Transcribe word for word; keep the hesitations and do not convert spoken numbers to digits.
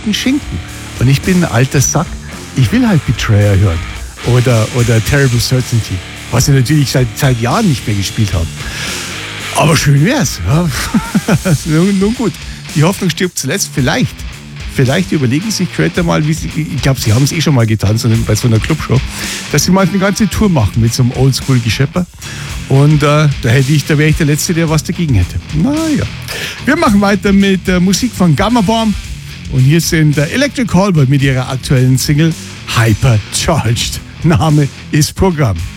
dicken Schinken. Und ich bin ein alter Sack. Ich will halt Betrayer hören. Oder, oder Terrible Certainty. Was ich natürlich seit, seit Jahren nicht mehr gespielt habe. Aber schön wär's. Ja. nun, nun gut. Die Hoffnung stirbt zuletzt. Vielleicht. Vielleicht überlegen sich Creator mal, wie sie, ich glaube, sie haben es eh schon mal getan, so bei so einer Clubshow, dass sie mal eine ganze Tour machen mit so einem Oldschool-Geschepper. Und äh, da hätte ich, da wäre ich der Letzte, der was dagegen hätte. Naja. Wir machen weiter mit der Musik von Gamma Bomb. Und hier sind der Electric Callboy mit ihrer aktuellen Single Hypercharged. Name ist Programm.